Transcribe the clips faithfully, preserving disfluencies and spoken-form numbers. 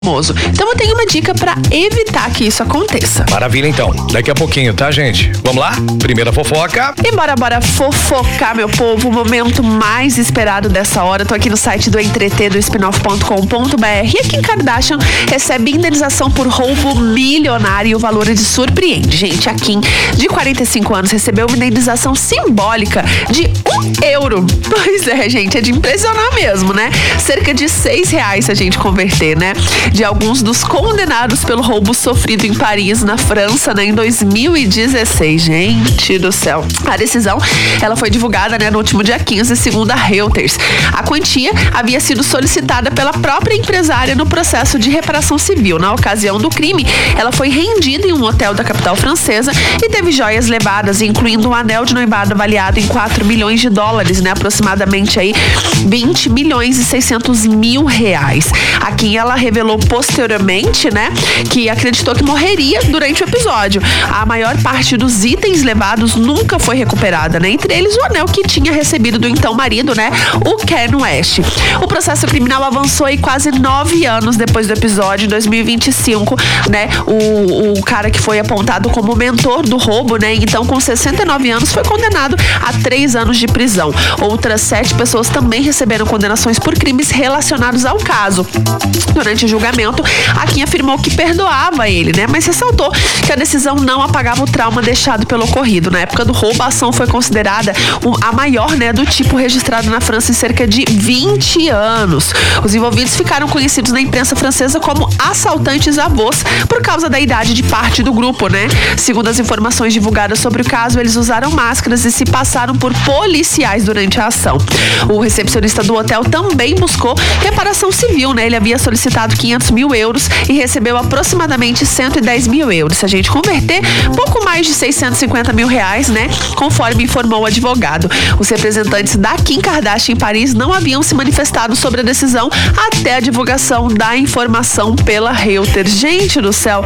famoso. Então eu tenho uma dica pra evitar que isso aconteça. Maravilha, então. Daqui a pouquinho, tá, gente? Vamos lá? Primeira fofoca. E bora, bora fofocar, meu povo. O momento mais esperado dessa hora. Tô aqui no site do entreter do spinoff ponto com ponto b r. E a Kim Kardashian recebe indenização por roubo milionário. E o valor é de surpreende. Gente, a Kim, de quarenta e cinco anos, recebeu uma indenização simbólica de um euro. Pois é, gente, é de impressionar mesmo, né? Cerca de seis reais se a gente converter, né? De alguns dos condenados pelo roubo sofrido em Paris, na França, né, em dois mil e dezesseis. Gente do céu. A decisão, ela foi divulgada, né, no último dia quinze, segundo a Reuters. A quantia havia sido solicitada pela própria empresária no processo de reparação civil. Na ocasião do crime, ela foi rendida em um hotel da capital francesa e teve joias levadas, incluindo um anel de noivado avaliado em quatro milhões de dólares, né, aproximadamente aí vinte milhões e seiscentos mil reais. A Kim, ela revelou posteriormente, né, que acreditou que morreria durante o episódio. A maior parte dos itens levados nunca foi recuperada, né? Entre eles o anel que tinha recebido do então marido, né, o Kanye West. O processo criminal avançou aí quase nove anos depois do episódio, em dois mil e vinte e cinco, né? O, o cara que foi apontado como mentor do roubo, né? Então, com sessenta e nove anos, foi condenado a três anos de prisão. Outras sete pessoas também receberam condenações por crimes relacionados ao caso. Durante o julgamento, a Kim afirmou que perdoava ele, né? Mas ressaltou que a decisão não apagava o trauma deixado pelo ocorrido. Na época do roubo, a ação foi considerada a maior, né, do tipo registrado na França em cerca de vinte anos. Os envolvidos ficaram conhecidos na imprensa francesa como assaltantes avós por causa da idade de parte do grupo, né? Segundo as informações divulgadas sobre o caso, eles usaram máscaras e se passaram por policiais durante a ação. O recepcionista do hotel também buscou reparação civil, né? Ele havia solicitado quinhentos mil euros e recebeu aproximadamente cento e dez mil euros. Se a gente converter, pouco mais de seiscentos e cinquenta mil reais, né? Conforme informou o advogado. Os representantes da Kim Kardashian em Paris não haviam se manifestado sobre a decisão até a divulgação da informação pela Reuters. Gente do céu,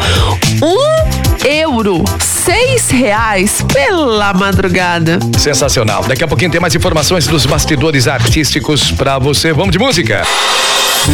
um euro, seis reais pela madrugada. Sensacional. Daqui a pouquinho tem mais informações dos bastidores artísticos pra você. Vamos de música.